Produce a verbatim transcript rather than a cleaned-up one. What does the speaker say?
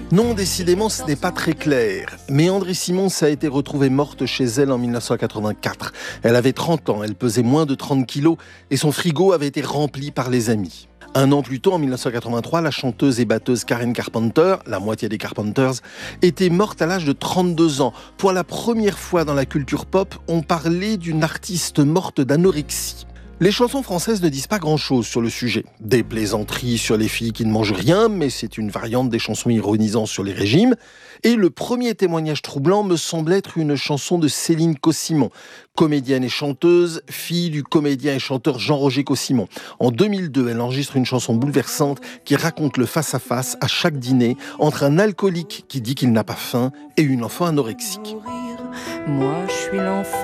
Non, décidément, ce n'est pas très clair. Mais André Simons a été retrouvée morte chez elle en dix-neuf cent quatre-vingt-quatre. Elle avait trente ans, elle pesait moins de trente kilos et son frigo avait été rempli par les amis. Un an plus tôt, en dix-neuf cent quatre-vingt-trois, la chanteuse et batteuse Karen Carpenter, la moitié des Carpenters, était morte à l'âge de trente-deux ans. Pour la première fois dans la culture pop, on parlait d'une artiste morte d'anorexie. Les chansons françaises ne disent pas grand-chose sur le sujet. Des plaisanteries sur les filles qui ne mangent rien, mais c'est une variante des chansons ironisant sur les régimes. Et le premier témoignage troublant me semble être une chanson de Céline Cossimon, comédienne et chanteuse, fille du comédien et chanteur Jean-Roger Cossimon. En deux mille deux, elle enregistre une chanson bouleversante qui raconte le face-à-face à chaque dîner entre un alcoolique qui dit qu'il n'a pas faim et une enfant anorexique. Moi, je suis l'enfant